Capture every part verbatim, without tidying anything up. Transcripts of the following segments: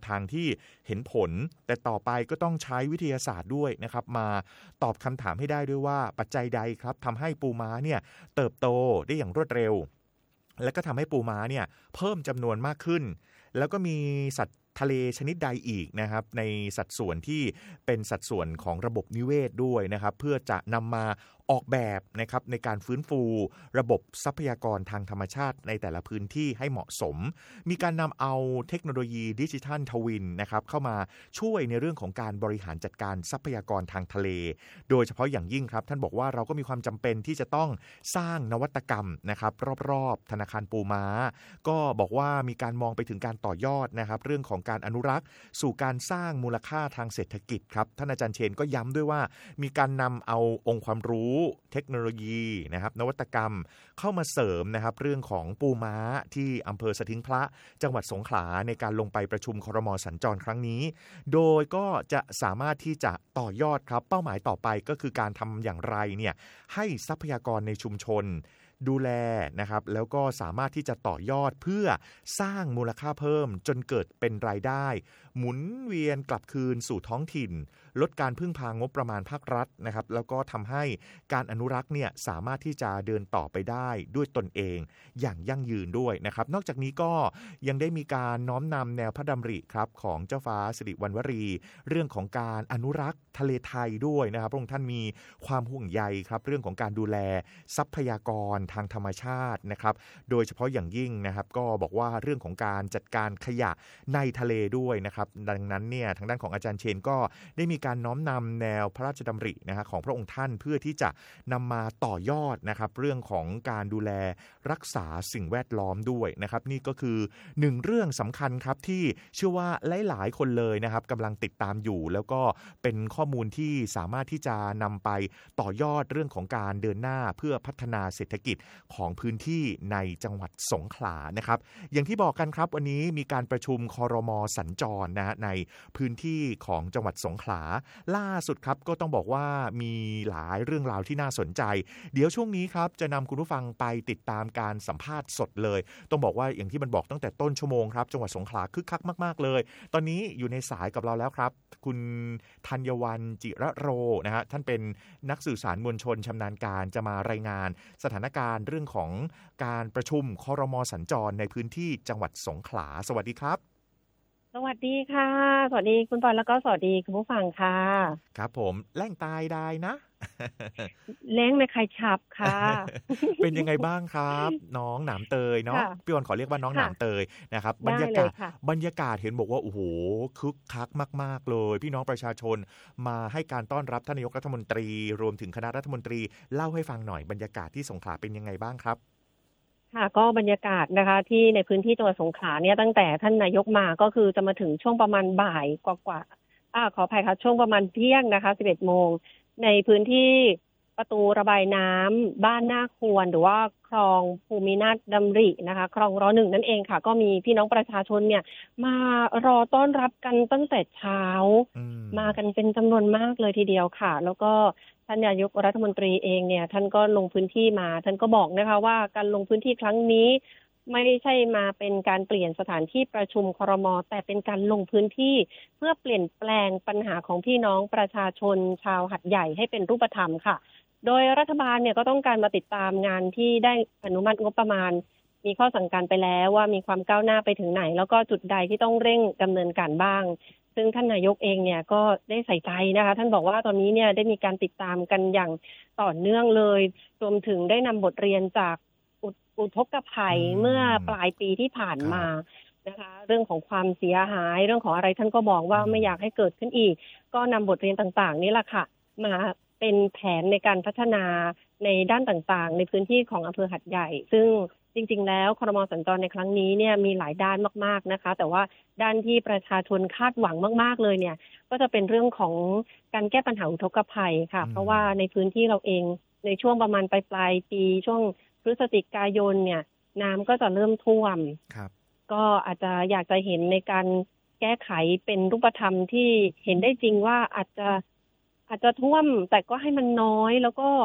ทางที่เห็นผลแต่ต่อไปก็ต้องใช้วิทยาศาสตร์ด้วยนะครับมาตอบคำถามให้ได้ด้วยว่าปัจจัยใดครับทำให้ปูม้าเนี่ยเติบโตได้อย่างรวดเร็วและก็ทำให้ปูม้าเนี่ยเพิ่มจำนวนมากขึ้นแล้วก็มีสัตว์ทะเลชนิดใดอีกนะครับในสัดส่วนที่เป็นสัดส่วนของระบบนิเวศด้วยนะครับเพื่อจะนำมาออกแบบนะครับในการฟื้นฟูระบบทรัพยากรทางธรรมชาติในแต่ละพื้นที่ให้เหมาะสมมีการนำเอาเทคโนโลยีดิจิทัลทวินนะครับเข้ามาช่วยในเรื่องของการบริหารจัดการทรัพยากรทางทะเลโดยเฉพาะอย่างยิ่งครับท่านบอกว่าเราก็มีความจำเป็นที่จะต้องสร้างนวัตกรรมนะครับรอบๆธนาคารปูม้าก็บอกว่ามีการมองไปถึงการต่อยอดนะครับเรื่องของการอนุรักษ์สู่การสร้างมูลค่าทางเศรษฐกิจครับท่านอาจารย์เชนก็ย้ำด้วยว่ามีการนำเอาองค์ความรู้เทคโนโลยีนะครับนวัตกรรมเข้ามาเสริมนะครับเรื่องของปูม้าที่อำเภอสถิงพระจังหวัดสงขลาในการลงไปประชุมครม.สัญจรครั้งนี้โดยก็จะสามารถที่จะต่อยอดครับเป้าหมายต่อไปก็คือการทำอย่างไรเนี่ยให้ทรัพยากรในชุมชนดูแลนะครับแล้วก็สามารถที่จะต่อยอดเพื่อสร้างมูลค่าเพิ่มจนเกิดเป็นรายได้หมุนเวียนกลับคืนสู่ท้องถิ่นลดการพึ่งพางบประมาณภาครัฐนะครับแล้วก็ทำให้การอนุรักษ์เนี่ยสามารถที่จะเดินต่อไปได้ด้วยตนเองอย่างยั่งยืนด้วยนะครับนอกจากนี้ก็ยังได้มีการน้อมนำแนวพระดำริครับของเจ้าฟ้าสิริวัณวรีเรื่องของการอนุรักษ์ทะเลไทยด้วยนะครับพระองค์ท่านมีความห่วงใยครับเรื่องของการดูแลทรัพยากรทางธรรมชาตินะครับโดยเฉพาะอย่างยิ่งนะครับก็บอกว่าเรื่องของการจัดการขยะในทะเลด้วยนะครับดังนั้นเนี่ยทางด้านของอาจารย์เชนก็ได้มีการน้อมนำแนวพระราชดำรินะฮะของพระองค์ท่านเพื่อที่จะนำมาต่อยอดนะครับเรื่องของการดูแลรักษาสิ่งแวดล้อมด้วยนะครับนี่ก็คือหนึ่งเรื่องสำคัญครับที่เชื่อว่าหลายๆคนเลยนะครับกำลังติดตามอยู่แล้วก็เป็นข้อมูลที่สามารถที่จะนำไปต่อยอดเรื่องของการเดินหน้าเพื่อพัฒนาเศรษฐกิจของพื้นที่ในจังหวัดสงขลานะครับอย่างที่บอกกันครับวันนี้มีการประชุมครม.สัญจรนะฮะในพื้นที่ของจังหวัดสงขลาล่าสุดครับก็ต้องบอกว่ามีหลายเรื่องราวที่น่าสนใจเดี๋ยวช่วงนี้ครับจะนำคุณผู้ฟังไปติดตามการสัมภาษณ์สดเลยต้องบอกว่าอย่างที่มันบอกตั้งแต่ต้นชั่วโมงครับจังหวัดสงขลาคึกคักมากๆเลยตอนนี้อยู่ในสายกับเราแล้วครับคุณธัญวรรณจิระโรนะฮะท่านเป็นนักสื่อสารมวลชนชำนาญการจะมารายงานสถานการณ์เรื่องของการประชุมครม.สัญจรในพื้นที่จังหวัดสงขลาสวัสดีครับสวัสดีค่ะสวัสดีคุณปอนแล้วก็สวัสดีคุณผู้ฟังค่ะครับผมแล่งตายได้นะเล้งไม่ใครฉับค่ะเป็นยังไงบ้างครับน้องหนามเตยเนาะพี่วอนขอเรียกว่าน้องหนามเตยนะครับบรรยากาศบรรยากาศเห็นบอกว่าโอ้โหคึกคักมากๆเลยพี่น้องประชาชนมาให้การต้อนรับท่านนายกรัฐมนตรีรวมถึงคณะรัฐมนตรีเล่าให้ฟังหน่อยบรรยากาศที่สงขลาเป็นยังไงบ้างครับค่ะก็บรรยากาศนะคะที่ในพื้นที่จังหวัดสงขลาเนี่ยตั้งแต่ท่านนายกมาก็คือจะมาถึงช่วงประมาณบ่ายกว่าๆอ่าขออภัยค่ะช่วงประมาณเที่ยงนะคะ สิบเอ็ดโมงในพื้นที่ประตูระบายน้ำบ้านนาควรหรือว่าคลองภูมินาถดำรินะคะคลองรอหนึ่งนั่นเองค่ะก็มีพี่น้องประชาชนเนี่ยมารอต้อนรับกันตั้งแต่เช้ามากันเป็นจำนวนมากเลยทีเดียวค่ะแล้วก็ท่านนายกรัฐมนตรีเองเนี่ยท่านก็ลงพื้นที่มาท่านก็บอกนะคะว่าการลงพื้นที่ครั้งนี้ไม่ใช่มาเป็นการเปลี่ยนสถานที่ประชุมครม.แต่เป็นการลงพื้นที่เพื่อเปลี่ยนแปลงปัญหาของพี่น้องประชาชนชาวหัดใหญ่ให้เป็นรูปธรรมค่ะโดยรัฐบาลเนี่ยก็ต้องการมาติดตามงานที่ได้อนุมัติงบประมาณมีข้อสั่งการไปแล้วว่ามีความก้าวหน้าไปถึงไหนแล้วก็จุดใดที่ต้องเร่งดำเนินการบ้างซึ่งท่านนายกเองเนี่ยก็ได้ใส่ใจนะคะท่านบอกว่าตอนนี้เนี่ยได้มีการติดตามกันอย่างต่อเนื่องเลยรวมถึงได้นำบทเรียนจากอุทกภัยเมื่อปลายปีที่ผ่านมานะคะเรื่องของความเสียหายเรื่องของอะไรท่านก็บอกว่าไม่อยากให้เกิดขึ้นอีกก็นำบทเรียนต่างๆนี่แหละค่ะมาเป็นแผนในการพัฒนาในด้านต่างๆในพื้นที่ของอำเภอหัดใหญ่ซึ่งจริงๆแล้วครม.สัญจรในครั้งนี้เนี่ยมีหลายด้านมากๆนะคะแต่ว่าด้านที่ประชาชนคาดหวังมากๆเลยเนี่ยก็จะเป็นเรื่องของการแก้ปัญหาอุทกภัยค่ะเพราะว่าในพื้นที่เราเองในช่วงประมาณปลายๆปีช่วงพฤศจิกายนเนี่ยน้ำก็จะเริ่มท่วมก็อาจจะอยากจะเห็นในการแก้ไขเป็นรูปธรรมที่เห็นได้จริงว่าอาจจะอาจจะท่วมแต่ก็ให้มันน้อยแล้วก็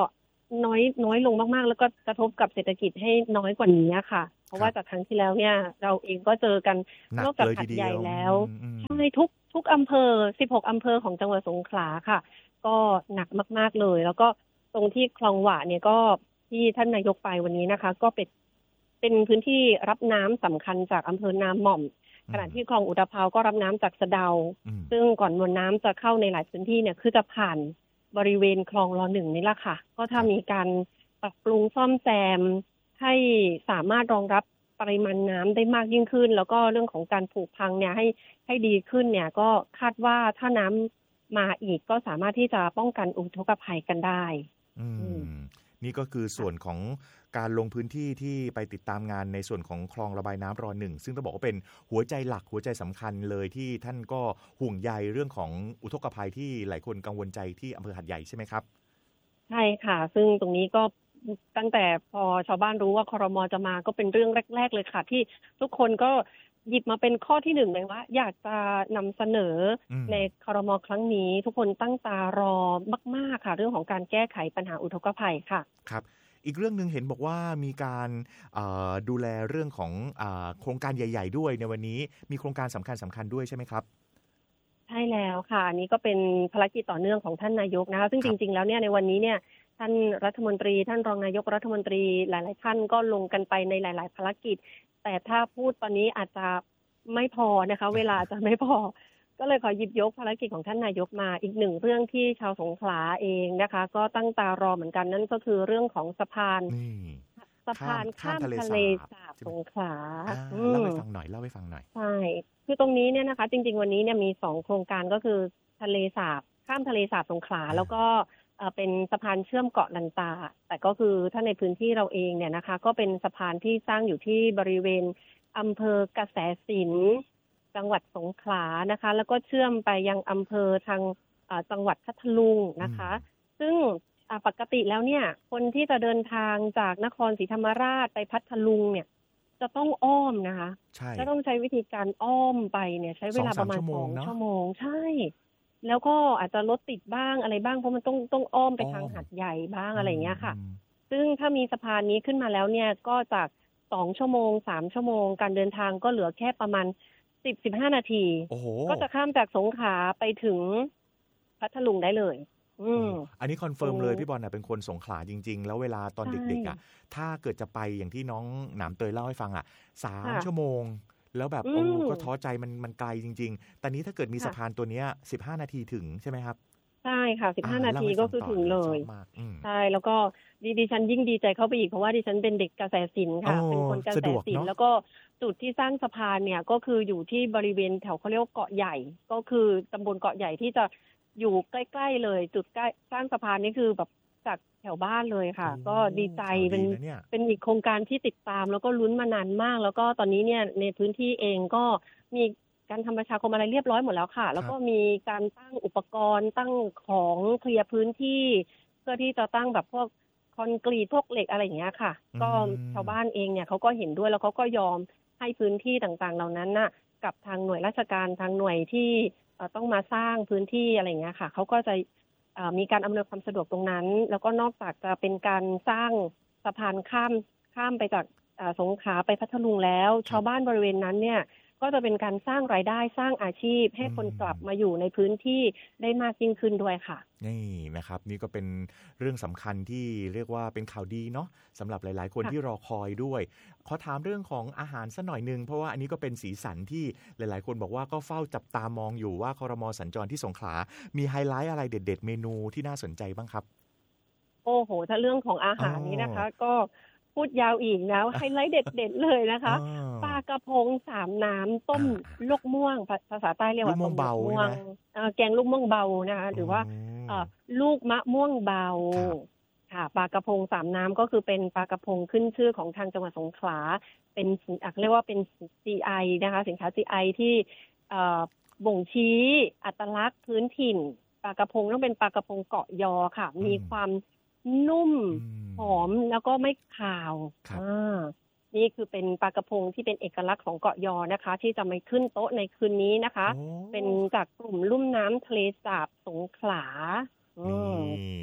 น้อยน้อยลงมากๆแล้วก็กระทบกับเศรษฐกิจให้น้อยกว่านี้ค่ะเพราะว่าจากครั้งที่แล้วเนี่ยเราเองก็เจอกันนอกจากหัดใหญ่แล้วใช่ทุกทุกอำเภอสิบหกอำเภอของจังหวัดสงขลาค่ะก็หนักมากๆเลยแล้วก็ตรงที่คลองหวะเนี่ยก็ที่ท่านนายกไปวันนี้นะคะก็เป็นเป็นพื้นที่รับน้ำสำคัญจากอำเภอนาหม่อมขณะที่คลองอุตภาวก็รับน้ำจากสะเดาซึ่งก่อนมวลน้ำจะเข้าในหลายพื้นที่เนี่ยคือจะผ่านบริเวณคลองรอหนึ่งนี่แหละค่ะก็ถ้ามีการปรับปรุงซ่อมแซมให้สามารถรองรับปริมาณน้ำได้มากยิ่งขึ้นแล้วก็เรื่องของการผุพังเนี่ยให้ให้ดีขึ้นเนี่ยก็คาดว่าถ้าน้ำมาอีกก็สามารถที่จะป้องกันอุทกภัยกันได้อืมนี่ก็คือส่วนของการลงพื้นที่ที่ไปติดตามงานในส่วนของคลองระบายน้ำรอหนึ่งซึ่งต้องบอกว่าเป็นหัวใจหลักหัวใจสำคัญเลยที่ท่านก็ห่วงใยเรื่องของอุทกภัยที่หลายคนกังวลใจที่อำเภอหาดใหญ่ใช่ไหมครับใช่ค่ะซึ่งตรงนี้ก็ตั้งแต่พอชาวบ้านรู้ว่าครม.จะมาก็เป็นเรื่องแรกๆเลยค่ะที่ทุกคนก็หยิบมาเป็นข้อที่หนึ่งเลยว่าอยากจะนำเสนอในครม.ครั้งนี้ทุกคนตั้งตารอมากๆค่ะเรื่องของการแก้ไขปัญหาอุทกภัยค่ะครับอีกเรื่องนึงเห็นบอกว่ามีการดูแลเรื่องของโครงการใหญ่ๆด้วยในวันนี้มีโครงการสำคัญสำคัญด้วยใช่ไหมครับใช่แล้วค่ะอันนี้ก็เป็นภารกิจต่อเนื่องของท่านนายกนะคะซึ่งจริงๆแล้วเนี่ยในวันนี้เนี่ยท่านรัฐมนตรีท่านรองนายกรัฐมนตรีหลายๆท่านก็ลงกันไปในหลายๆภารกิจแต่ถ้าพูดตอนนี้อาจจะไม่พอนะคะเวลาจะไม่พอก็เลยขอหยิบยกภารกิจของท่านนายกมาอีกหนึ่งเรื่องที่ชาวสงขลาเองนะคะก็ตั้งตารอเหมือนกันนั่นก็คือเรื่องของสะพานสะพานข้ามทะเลสาบสงขลาเล่าให้ฟังหน่อยเล่าให้ฟังหน่อยใช่คือตรงนี้เนี่ยนะคะจริงๆวันนี้เนี่ยมีสองโครงการก็คือทะเลสาบข้ามทะเลสาบสงขลาแล้วก็เป็นสะพานเชื่อมเกาะลันตาแต่ก็คือถ้าในพื้นที่เราเองเนี่ยนะคะก็เป็นสะพานที่สร้างอยู่ที่บริเวณอำเภอกระแสสินจังหวัดสงขลานะคะแล้วก็เชื่อมไปยังอำเภอทางจังหวัดพัทลุงนะคะซึ่งปกติแล้วเนี่ยคนที่จะเดินทางจากนครศรีธรรมราชไปพัทลุงเนี่ยจะต้องอ้อมนะคะจะต้องใช้วิธีการอ้อมไปเนี่ยใช้เวลาประมาณสองชั่วโมงใช่แล้วก็อาจจะรถติดบ้างอะไรบ้างเพราะมันต้องต้องอ้อมไปทางหาดใหญ่บ้างอะไรเงี้ยค่ะซึ่งถ้ามีสะพานนี้ขึ้นมาแล้วเนี่ยก็จากสองชั่วโมงสามชั่วโมงการเดินทางก็เหลือแค่ประมาณสิบ สิบห้านาทีก็จะข้ามจากสงขลาไปถึงพัทลุงได้เลยอืมอันนี้คอนเฟิร์มเลยพี่บอลน่ะเป็นคนสงขลาจริงๆแล้วเวลาตอนเด็กๆอ่ะถ้าเกิดจะไปอย่างที่น้องหนามเตยเล่าให้ฟังอ่ะสามชั่วโมงแล้วแบบโอ้ก็ท้อใจมันมันไกลจริงๆแต่นี้ถ้าเกิดมีสะพานตัวเนี้ยสิบห้านาทีถึงใช่ไหมครับใช่ค่ะสิบห้านาทีก็คือถึงเลยใช่แล้วก็ดิดิฉันยิ่งดีใจเข้าไปอีกเพราะว่าดิฉันเป็นเด็กกระแสสินค่ะเป็นคนกระแสสินแล้วก็จุดที่สร้างสะพานเนี่ยก็คืออยู่ที่บริเวณแถวเขาเรียกว่าเกาะใหญ่ก็คือตำบลเกาะใหญ่ที่จะอยู่ใกล้ๆเลยจุดใกล้สร้างสะพานนี่คือแบบจากแถวบ้านเลยค่ะก็ดีใจเป็นเป็นอีกโครงการที่ติดตามแล้วก็ลุ้นมานานมากแล้วก็ตอนนี้เนี่ยในพื้นที่เองก็มีการทำประชาคมอะไรเรียบร้อยหมดแล้วค่ะแล้วก็มีการตั้งอุปกรณ์ตั้งของเคลียร์พื้นที่เพื่อที่จะตั้งแบบพวกคอนกรีตพวกเหล็กอะไรอย่างเงี้ยค่ะก็ชาวบ้านเองเนี่ยเขาก็เห็นด้วยแล้วเขาก็ยอมให้พื้นที่ต่างๆเหล่านั้นน่ะกับทางหน่วยราชการทางหน่วยที่ต้องมาสร้างพื้นที่อะไรอย่างเงี้ยค่ะเขาก็จะมีการอำนวยความสะดวกตรงนั้นแล้วก็นอกจากจะเป็นการสร้างสะพานข้ามข้ามไปจากสงขลาไปพัทลุงแล้วชาวบ้านบริเวณนั้นเนี่ยก็จะเป็นการสร้างรายได้สร้างอาชีพให้คนกลับมาอยู่ในพื้นที่ได้มากยิ่งขึ้นด้วยค่ะนี่นะครับนี่ก็เป็นเรื่องสำคัญที่เรียกว่าเป็นข่าวดีเนาะสำหรับหลายๆคนที่รอคอยด้วยขอถามเรื่องของอาหารสักหน่อยนึงเพราะว่าอันนี้ก็เป็นสีสันที่หลายๆคนบอกว่าก็เฝ้าจับตามองอยู่ว่าครม.สัญจรที่สงขลามีไฮไลท์อะไรเด็ดๆเมนูที่น่าสนใจบ้างครับโอ้โหถ้าเรื่องของอาหารนี้นะคะก็พูดยาวอีกนะไฮไลท์เด็ดๆเลยนะคะปลากระพงสามน้ำต้มลูกม่วงภาษาใต้เรียกว่าต้มลูกม่วงแกงลูกม่วงเบานะคะหรือว่าลูกมะม่วงเบาค่ะปลากระพงสามน้ำก็คือเป็นปลากระพงขึ้นชื่อของทางจังหวัดสงขลาเป็นเรียกว่าเป็น จี ไอ นะคะสินค้า จี ไอ ที่บ่งชี้อัตลักษณ์พื้นถิ่นปลากระพงต้องเป็นปลากระพงเกาะยอค่ะมีความนุ่มหอมแล้วก็ไม่คาวอ่านี่คือเป็นปลากระพงที่เป็นเอกลักษณ์ของเกาะยอนะคะที่จะมาขึ้นโต๊ะในคืนนี้นะคะเป็นจากกลุ่มลุ่มน้ำทะเลสาบสงขลานี่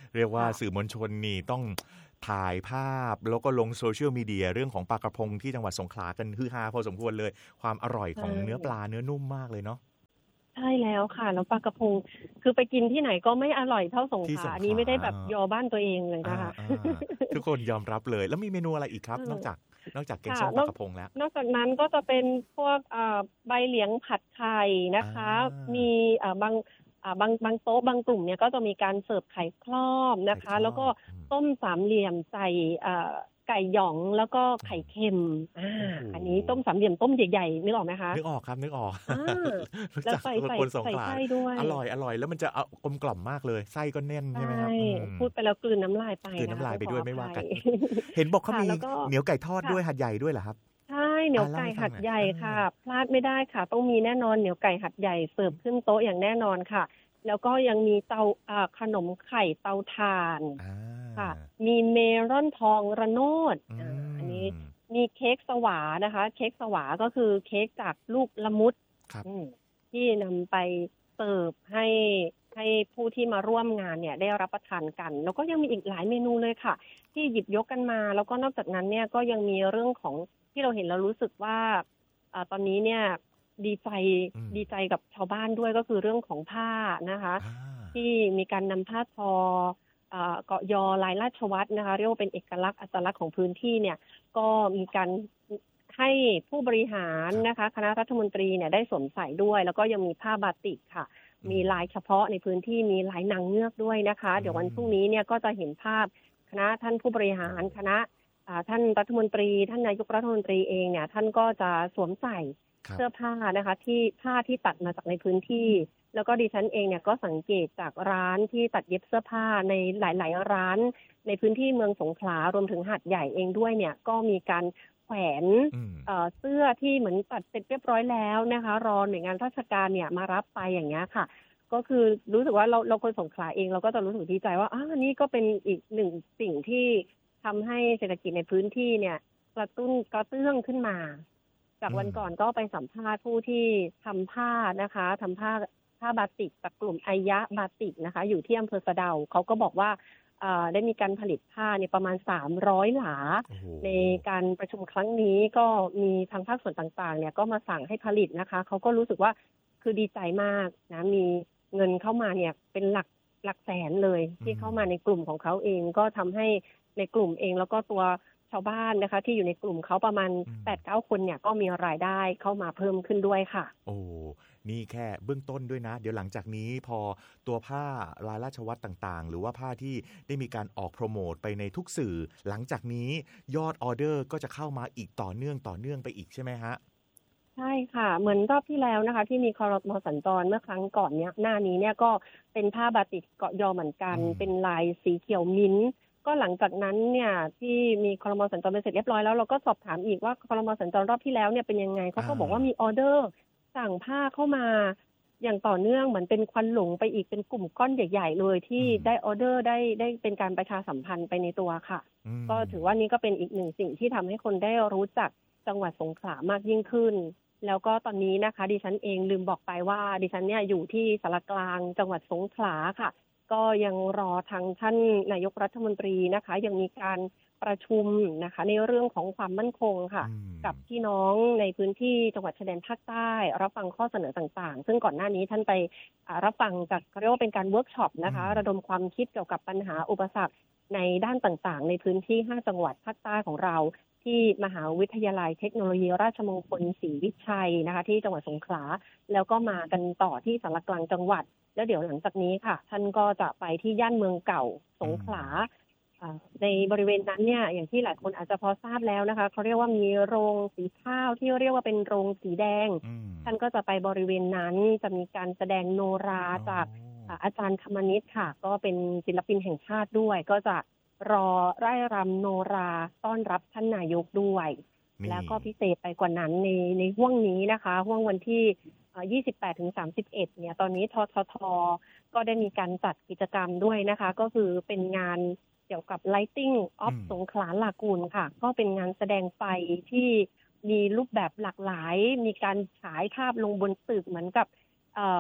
เรียกว่าค่ะสื่อมวลชนนี่ต้องถ่ายภาพแล้วก็ลงโซเชียลมีเดียเรื่องของปลากระพงที่จังหวัดสงขลากันฮือฮาพอสมควรเลยความอร่อยใช่ของเนื้อปลาเนื้อนุ่มมากเลยเนาะใช่แล้วค่ะแล้วปลากระพงคือไปกินที่ไหนก็ไม่อร่อยเท่าสงขที่ลาสงขลาอันนี้ไม่ได้แบบยอบ้านตัวเองเลยอ่านะคะอ่าทุกคนยอมรับเลยแล้วมีเมนูอะไรอีกครัเออบนอกจากนอกจากแกงค่ะส้มปนอกลากระพงแล้วนอกจากนั้นก็จะเป็นพวกอ่าใบเหลียงผัดไข่นะอ่คะามีอ่าบางอ่าบางบางโต๊ะบางกลุ่มเนี่ยก็จะมีการเสิร์ฟไข่ครอบไข่นะคะแล้วก็ครอบอืมต้มสามเหลี่ยมใส่อ่าไก่หยองแล้วก็อืมไข่เค็มอาโอ้โหอันนี้ต้มสามเหลี่ยมต้มใหญ่ๆนึกออกไหมคะนึกออกครับนึกออกอารู้แล้วจักใส่ใส่คนสงใส่ขลาไส้ด้วยอร่อยอร่อยแล้วมันจะเอากลมกล่อมมากเลยไส้ก็แน่นใช่ใช่ไหมครับอืมพูดไปแล้วกลืนน้ำลายไปกลืนนะคะต้องขอน้ำลายไปด้วยอภัยไม่ว่ากันเห็นบอก เขามีค่ะแล้วก็เหนียวไก่ทอดค่ะด้วยหาดใหญ่ด้วยเหรอครับใช่เหนียวอาเล่าไก่ให้ฟังหน่อยหัดใหญ่อาค่ะพลาดไม่ได้ค่ะต้องมีแน่นอนเหนียวไก่หัดใหญ่เสิร์ฟขึ้นโต๊ะอย่างแน่นอนค่ะแล้วก็ยังมีเตาอ่าขนมไข่เตาถ่านอค่ะามีเมลอนทองระโนดอือ่าอันนี้มมีเค้กสวานะคะเค้กสวาก็คือเค้กจากลูกละมุดครับอืมที่นำไปเสิร์ฟให้ให้ผู้ที่มาร่วมงานเนี่ยได้รับประทานกันแล้วก็ยังมีอีกหลายเมนูเลยค่ะ ที่หยิบยกกันมาแล้วก็นอกจากนั้นเนี่ยก็ยังมีเรื่องของที่เราเห็นแล้วรู้สึกว่าอ่าตอนนี้เนี่ยดีใจอืมดีใจกับชาวบ้านด้วยก็คือเรื่องของผ้านะคะอาที่มีการนำผ้าทออ่าเกาะยอลายราชวัตรนะคะเรียกว่าเป็นเอกลักษณ์อัตลักษณ์ของพื้นที่เนี่ยก็มีการให้ผู้บริหารครับนะคะคณะรัฐมนตรีเนี่ยได้สวมใส่ด้วยแล้วก็ยังมีผ้าบาติกค่ะอืมมีลายเฉพาะในพื้นที่มีลายนางเงือกด้วยนะคะอืเดี๋ยววันพรุ่งมนี้เนี่ยก็จะเห็นภาพ คณะท่านผู้บริหารโอ้คณะอ่าท่านรัฐมนตรีท่านนายกรัฐมนตรีเองเนี่ยท่านก็จะสวมใส่ครับเสื้อผ้านะคะที่ผ้าที่ตัดมาจากในพื้นที่แล้วก็ดิฉันเองเนี่ยก็สังเกตจากร้านที่ตัดเย็บเสื้อผ้าในหลายๆร้านในพื้นที่เมืองสงขลารวมถึงหาดใหญ่เองด้วยเนี่ยก็มีการแขวนอืมเอ่อเสื้อที่เหมือนตัดเสร็จเรียบร้อยแล้วนะคะรอหน่วยงานราชการเนี่ยมารับไปอย่างเงี้ยค่ะ ก็คือรู้สึกว่าเราเราคนสงขลาเองเราก็จะรู้สึกดีใจว่าอ่านี่ก็เป็นอีกหนึ่งสิ่งที่ทำให้เศรษฐกิจในพื้นที่เนี่ยกระตุ้นกระเตื้องขึ้นมาจากอืมวันก่อนก็ไปสัมภาษณ์ผู้ที่ทำผ้านะคะทำผ้าผ้าบาติกจากกลุ่มไอยะบาติกนะคะอยู่ที่อำเภอสะเดาเขาก็บอกว่าอ่าได้มีการผลิตผ้าเนี่ยประมาณสามร้อยหลาโอ้โฮในการประชุมครั้งนี้ก็มีทางภาคส่วนต่างๆเนี่ยก็มาสั่งให้ผลิตนะคะเขาก็รู้สึกว่าคือดีใจมากนะมี เงินเข้ามาเนี่ยเป็นหลักหลักแสนเลยอืที่เข้ามาในมกลุ่มของเขาเองก็ทำให้ในกลุ่มเองแล้วก็ตัวชาวบ้านนะคะที่อยู่ในกลุ่มเขาประมาณอืมแปดถึงเก้าคนเนี่ยก็มีรายได้เข้ามาเพิ่มขึ้นด้วยค่ะโอ้นี่แค่เบื้องต้นด้วยนะ เดี๋ยวหลังจากนี้พอตัวผ้าลายราชวัตรต่างๆ หรือว่าผ้าที่ได้มีการออกโปรโมทไปในทุกสื่อ หลังจากนี้ยอดออเดอร์ก็จะเข้ามาอีกต่อเนื่องต่อเนื่องไปอีกใช่ไหมฮะใช่ค่ะเหมือนรอบที่แล้วนะคะที่มีครมสัญจรเมื่อครั้งก่อนเนี้ยหน้านี้เนี่ยก็เป็นผ้าบาติกเกาะยอเหมือนกันอืมเป็นลายสีเขียวมิ้นท์ก็หลังจากนั้นเนี่ยที่มีครมสัญจรไปเสร็จเรียบร้อยแล้วเราก็สอบถามอีกว่าครมสัญจรรอบที่แล้วเนี่ยเป็นยังไงเขาอาก็บอกว่ามีออเดอร์สั่งผ้าเข้ามาอย่างต่อเนื่องเหมือนเป็นควันหลงไปอีกเป็นกลุ่มก้อนใหญ่ๆเลยที่อืมได้ออเดอร์ได้ได้เป็นการประชาสัมพันธ์ไปในตัวค่ะอืก็มถือว่านี่ก็เป็นอีกหนึ่งสิ่งที่ทำให้คนได้รู้จักจังหวัดสงขลามากยิ่งขึ้น แล้วก็ตอนนี้นะคะดิฉันเองลืมบอกไปว่าดิฉันเนี่ยอยู่ที่สารกลางจังหวัดสงขลาค่ะก็ยังรอทางท่านนายกรัฐมนตรีนะคะยังมีการประชุมนะคะในเรื่องของความมั่นคงค่ะอืกับมพี่น้องในพื้นที่จังหวัดชายแดนภาคใต้รับฟังข้อเสนอต่างๆซึ่งก่อนหน้านี้ท่านไปอ่ารับฟังจากเรียกว่าเป็นการเวิร์กช็อปนะคะอืมระดมความคิดเกี่ยวกับปัญหาอุปสรรคในด้านต่างๆในพื้นที่ห้าจังหวัดภาคใต้ของเรา ที่มหาวิทยาลัยเทคโนโลยีราชมงคลศรีวิชัยนะคะที่จังหวัดสงขลาแล้วก็มากันต่อที่สารกลางจังหวัดแล้วเดี๋ยวหลังจากนี้ค่ะท่านก็จะไปที่ย่านเมืองเก่าสอืงขลามอ่าในบริเวณนั้นเนี่ยอย่างที่หลายคนอาจจะพอทราบแล้วนะคะเขาเรียกว่ามีโรงสีข้าวที่เรียกว่าเป็นโรงสีแดงอืมท่านก็จะไปบริเวณนั้นจะมีการแสดงโนราอ๋จากออ่าอาจารย์ธรรมนิตค่ะก็เป็นศิลปินแห่งชาติด้วยก็จะรอร่ายรำโนราต้อนรับท่านนายกด้วยนี่แล้วก็พิเศษไปกว่านั้นในในห่วงนี้นะคะห่วงวันที่เอ่อยี่สิบแปดถึงสามสิบเอ็ดเนี่ยตอนนี้ทททก็ได้มีการจัดกิจกรรมด้วยนะคะก็คือเป็นงานเกี่ยวกับ Lighting อื of มสงขลาลากูนค่ะก็เป็นงานแสดงไฟที่มีรูปแบบหลากหลายมีการฉายภาพลงบนตึกเหมือนกับเอ่อ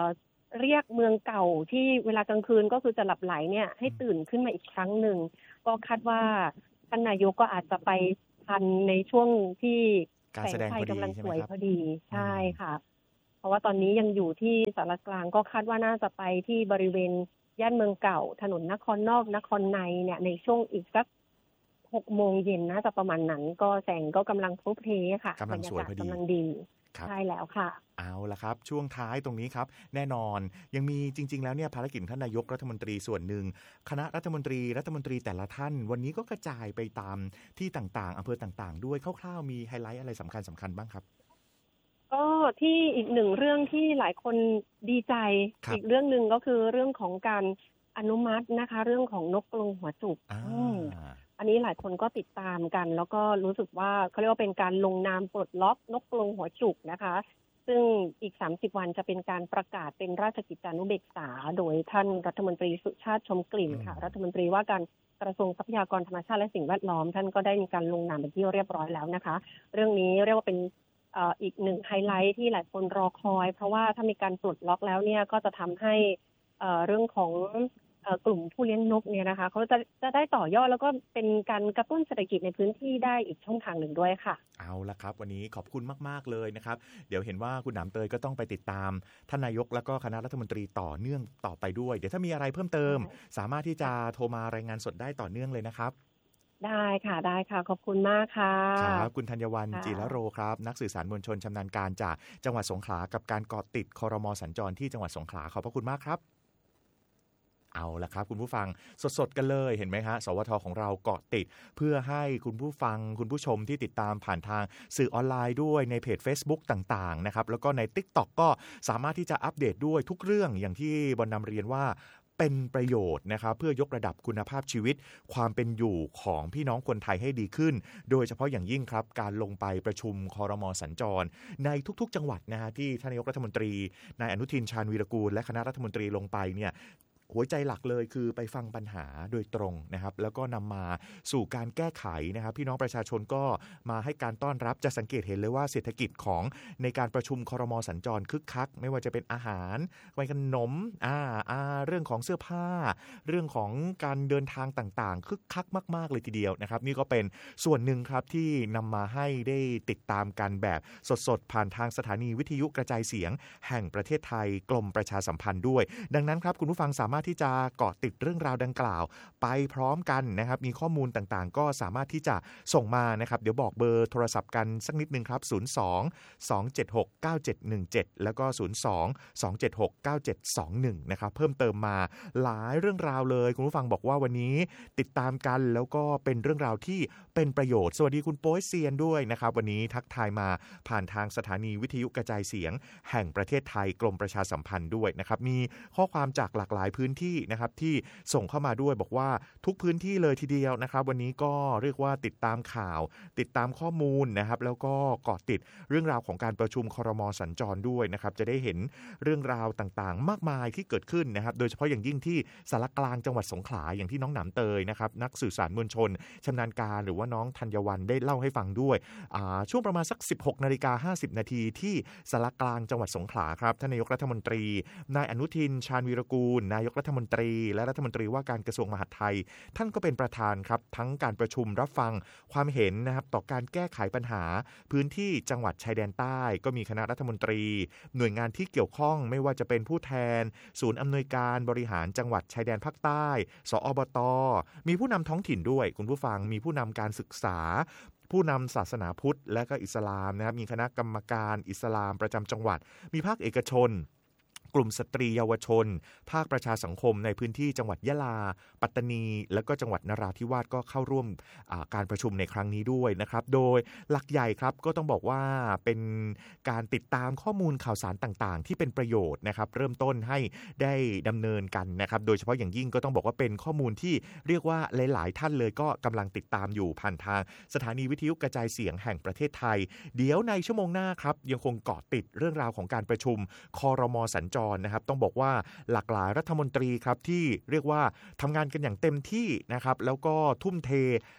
เรียกเมืองเก่าที่เวลากลางคืนก็คือจะหลับไหลเนี่ยให้ตื่นขึ้นมาอีกครั้งหนึ่งก็คาดว่าท่านนายกก็อาจจะไปทันในช่วงที่การแสดงพอดีกำลังใช่สไหมวยครับพอดีใช่ค่ะเพราะว่าตอนนี้ยังอยู่ที่สารกลางก็คาดว่าน่าจะไปที่บริเวณย่านเมืองเก่าถนนนครนอกนครในเนี่ยในช่วงอีกสักหกโมงเย็นน่าจะประมาณนั้นก็แสงก็กำลังโพเพค่ะกำลังสวยพอดีกำลังดีใช่แล้วค่ะเอาละครับช่วงท้ายตรงนี้ครับแน่นอนยังมีจริงๆแล้วเนี่ยภารกิจท่านนายกรัฐมนตรีส่วนหนึ่งคณะรัฐมนตรีรัฐมนตรีแต่ละท่านวันนี้ก็กระจายไปตามที่ต่างๆอำเภอต่างๆด้วยคร่าวๆมีไฮไลท์อะไรสำคัญสำคัญบ้างครับก็ที่อีกหนึ่งเรื่องที่หลายคนดีใจอีกเรื่องหนึ่งก็คือเรื่องของการอนุมัตินะคะเรื่องของนกกรงหัวจุกอันนี้หลายคนก็ติดตามกันแล้วก็รู้สึกว่าเขาเรียกว่าเป็นการลงนามปลดล็อกนกกรงหัวจุกนะคะซึ่งอีกสามสิบวันจะเป็นการประกาศเป็นราชกิจจานุเบกษาโดยท่านรัฐมนตรีสุชาติชมกลิ่นค่ะรัฐมนตรีว่าการกระทรวงทรัพยากรธรรมชาติและสิ่งแวดล้อมท่านก็ได้มีการลงนามเป็นที่เรียบร้อยแล้วนะคะเรื่องนี้เรียกว่าเป็นอีกหนึ่งไฮไลท์ที่หลายคนรอคอยเพราะว่าถ้ามีการปลดล็อกแล้วเนี่ยก็จะทำให้เรื่องของกลุ่มผู้เลี้ยงนกเนี่ยนะคะเขาจะจะได้ต่อยอดแล้วก็เป็นการกระตุ้นเศรษฐกิจในพื้นที่ได้อีกช่องทางหนึ่งด้วยค่ะเอาละครับวันนี้ขอบคุณมากๆเลยนะครับเดี๋ยวเห็นว่าคุณหนามเตยก็ต้องไปติดตามท่านนายกแล้วก็คณะรัฐมนตรีต่อเนื่องต่อไปด้วยเดี๋ยวถ้ามีอะไรเพิ่มเติมสามารถที่จะโทรมารายงานสดได้ต่อเนื่องเลยนะครับได้ค่ะได้ค่ะขอบคุณมากค่ะครับคุณธัญวรรณจีรโรครับนักสื่อสารมวลชนชำนาญการจากจังหวัดสงขลากับการเกาะติดครม.สัญจรที่จังหวัดสงขลาขอบพระคุณมากครับเอาละครับคุณผู้ฟังสดๆกันเลยเห็นไหมฮะสวทของเราเกาะติดเพื่อให้คุณผู้ฟังคุณผู้ชมที่ติดตามผ่านทางสื่อออนไลน์ด้วยในเพจ Facebook ต่างๆนะครับแล้วก็ใน TikTok ก็สามารถที่จะอัปเดตด้วยทุกเรื่องอย่างที่บรรณำเรียนว่าเป็นประโยชน์นะครับเพื่อยกระดับคุณภาพชีวิตความเป็นอยู่ของพี่น้องคนไทยให้ดีขึ้นโดยเฉพาะอย่างยิ่งครับการลงไปประชุมครม.สัญจรในทุกๆจังหวัดนะฮะที่ท่านนายกรัฐมนตรีนายอนุทินชาญวีรกูลและคณะรัฐมนตรีลงไปเนี่ยหัวใจหลักเลยคือไปฟังปัญหาโดยตรงนะครับแล้วก็นำมาสู่การแก้ไขนะครับพี่น้องประชาชนก็มาให้การต้อนรับจะสังเกตเห็นเลยว่าเศรษฐกิจของในการประชุมครม.สัญจรคึกคักไม่ว่าจะเป็นอาหารไว้ขนมอ่าอ่าเรื่องของเสื้อผ้าเรื่องของการเดินทางต่างๆคึกคักมากๆเลยทีเดียวนะครับนี่ก็เป็นส่วนหนึ่งครับที่นำมาให้ได้ติดตามกันแบบสดๆผ่านทางสถานีวิทยุกระจายเสียงแห่งประเทศไทยกรมประชาสัมพันธ์ด้วยดังนั้นครับคุณผู้ฟังสามารถที่จะเกาะติดเรื่องราวดังกล่าวไปพร้อมกันนะครับมีข้อมูลต่างๆก็สามารถที่จะส่งมานะครับเดี๋ยวบอกเบอร์โทรศัพท์กันสักนิดนึงครับศูนย์ สอง สอง เจ็ด หก เก้า เจ็ด หนึ่ง เจ็ดแล้วก็ศูนย์ สอง สอง เจ็ด หก เก้า เจ็ด สอง หนึ่งนะครับเพิ่มเติมมาหลายเรื่องราวเลยคุณผู้ฟังบอกว่าวันนี้ติดตามกันแล้วก็เป็นเรื่องราวที่เป็นประโยชน์สวัสดีคุณโป้ยเซียนด้วยนะครับวันนี้ทักทายมาผ่านทางสถานีวิทยุกระจายเสียงแห่งประเทศไทยกรมประชาสัมพันธ์ด้วยนะครับมีข้อความจากหลากหลายพื้นที่นะครับที่ส่งเข้ามาด้วยบอกว่าทุกพื้นที่เลยทีเดียวนะครับวันนี้ก็เรียกว่าติดตามข่าวติดตามข้อมูลนะครับแล้วก็เกาะติดเรื่องราวของการประชุมครม.สัญจรด้วยนะครับจะได้เห็นเรื่องราวต่างๆมากมายที่เกิดขึ้นนะครับโดยเฉพาะอย่างยิ่งที่สารกลางจังหวัดสงขลาอย่างที่น้องหนามเตยนะครับนักสื่อสารมวลชนชำนาญการหรือว่าน้องธัญวรรณได้เล่าให้ฟังด้วยช่วงประมาณสัก สิบหกนาฬิกาห้าสิบนาทีที่สารกลางจังหวัดสงขลาครับท่านนายกรัฐมนตรีนายอนุทินชาญวีรกูลนายกรัฐมนตรีและรัฐมนตรีว่าการกระทรวงมหาดไทยท่านก็เป็นประธานครับทั้งการประชุมรับฟังความเห็นนะครับต่อการแก้ไขปัญหาพื้นที่จังหวัดชายแดนใต้ก็มีคณะรัฐมนตรีหน่วยงานที่เกี่ยวข้องไม่ว่าจะเป็นผู้แทนศูนย์อำนวยการบริหารจังหวัดชายแดนภาคใต้สอบต.มีผู้นำท้องถิ่นด้วยคุณผู้ฟังมีผู้นำการศึกษาผู้นำศาสนาพุทธและก็อิสลามนะครับมีคณะกรรมการอิสลามประจำจังหวัดมีภาคเอกชนกลุ่มสตรีเยาวชนภาคประชาสังคมในพื้นที่จังหวัดยะลาปัตตานีและก็จังหวัดนราธิวาสก็เข้าร่วมการประชุมในครั้งนี้ด้วยนะครับโดยหลักใหญ่ครับก็ต้องบอกว่าเป็นการติดตามข้อมูลข่าวสารต่างๆที่เป็นประโยชน์นะครับเริ่มต้นให้ได้ดำเนินกันนะครับโดยเฉพาะอย่างยิ่งก็ต้องบอกว่าเป็นข้อมูลที่เรียกว่าหลายๆท่านเลยก็กำลังติดตามอยู่ผ่านทางสถานีวิทยุกระจายเสียงแห่งประเทศไทยเดี๋ยวในชั่วโมงหน้าครับยังคงเกาะติดเรื่องราวของการประชุมครม.สัญจรนะครับต้องบอกว่าหลากหลายรัฐมนตรีครับที่เรียกว่าทำงานกันอย่างเต็มที่นะครับแล้วก็ทุ่มเท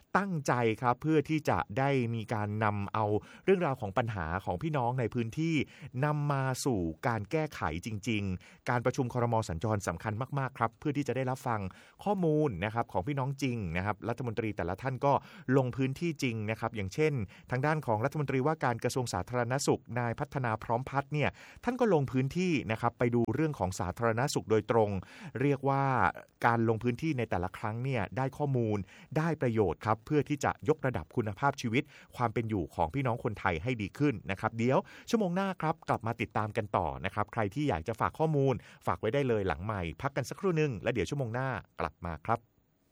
ตั้งใจครับเพื่อที่จะได้มีการนำเอาเรื่องราวของปัญหาของพี่น้องในพื้นที่นำมาสู่การแก้ไขจริงๆการประชุมครม.สัญจรสำคัญมากๆครับเพื่อที่จะได้รับฟังข้อมูลนะครับของพี่น้องจริงนะครับรัฐมนตรีแต่ละท่านก็ลงพื้นที่จริงนะครับอย่างเช่นทางด้านของรัฐมนตรีว่าการกระทรวงสาธารณสุขนายพัฒนาพร้อมพัฒน์เนี่ยท่านก็ลงพื้นที่นะครับไปดูเรื่องของสาธารณสุขโดยตรงเรียกว่าการลงพื้นที่ในแต่ละครั้งเนี่ยได้ข้อมูลได้ประโยชน์ครับเพื่อที่จะยกระดับคุณภาพชีวิตความเป็นอยู่ของพี่น้องคนไทยให้ดีขึ้นนะครับเดี๋ยวชั่วโมงหน้าครับกลับมาติดตามกันต่อนะครับใครที่อยากจะฝากข้อมูลฝากไว้ได้เลยหลังใหม่พักกันสักครู่นึงและเดี๋ยวชั่วโมงหน้ากลับมาครับ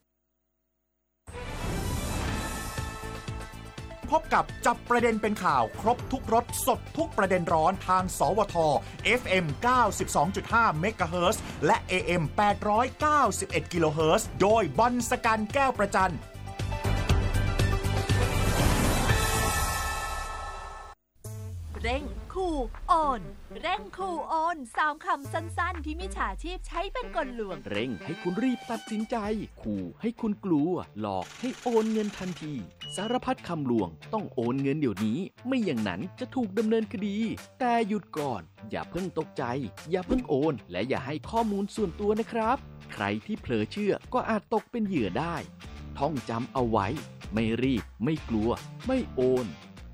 พบกับจับประเด็นเป็นข่าวครบทุกรสสดทุกประเด็นร้อนทางสวท เอฟ เอ็ม เก้าสิบสองจุดห้า เมกะเฮิรตซ์และ เอ เอ็ม แปดร้อยเก้าสิบเอ็ด กิโลเฮิรตซ์โดยบรรสกันแก้วประจันเร่งคูโอนเร่งคูโอนสามคำสั้นๆที่มิจฉาชีพใช้เป็นกลลวงเร่งให้คุณรีบตัดสินใจขู่ให้คุณกลัวหลอกให้โอนเงินทันทีสารพัดคำลวงต้องโอนเงินเดี๋ยวนี้ไม่อย่างนั้นจะถูกดำเนินคดีแต่หยุดก่อนอย่าเพิ่งตกใจอย่าเพิ่งโอนและอย่าให้ข้อมูลส่วนตัวนะครับใครที่เผลอเชื่อก็อาจตกเป็นเหยื่อได้ท่องจำเอาไว้ไม่รีบไม่กลัวไม่โอน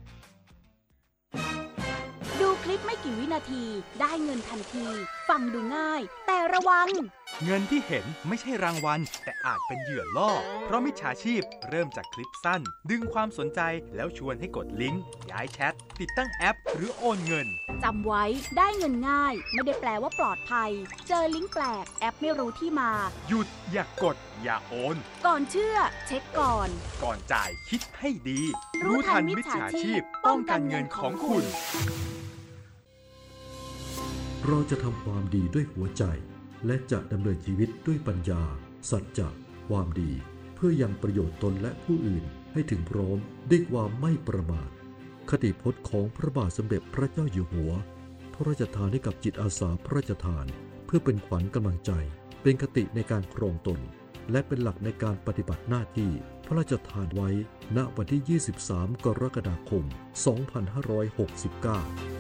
ดูคลิปไม่กี่วินาทีได้เงินทันทีฟังดูง่ายแต่ระวังเงินที่เห็นไม่ใช่รางวัลแต่อาจเป็นเหยื่อล่อเพราะมิจฉาชีพเริ่มจากคลิปสั้นดึงความสนใจแล้วชวนให้กดลิงก์ย้ายแชทติดตั้งแอปหรือโอนเงินจำไว้ได้เงินง่ายไม่ได้แปลว่าปลอดภัยเจอลิงก์แปลกแอปไม่รู้ที่มาหยุดอย่ากกดอย่าโอนก่อนเชื่อเช็คก่อนก่อนจ่ายคิดให้ดีรู้ทันมิจฉาชีพป้องกันเงินของคุณเราจะทำความดีด้วยหัวใจและจะดำเนินชีวิตด้วยปัญญาสัจจะความดีเพื่อยังประโยชน์ตนและผู้อื่นให้ถึงพร้อมด้วยความไม่ประมาทคติพจน์ของพระบาทสมเด็จพระเจ้าอยู่หัวพระราชทานให้กับจิตอาสาพระราชทานเพื่อเป็นขวัญกำลังใจเป็นคติในการครองตนและเป็นหลักในการปฏิบัติหน้าที่พระราชทานไว้ณวันที่ยี่สิบสามกรกฎาคมสองพันห้าร้อยหกสิบเก้า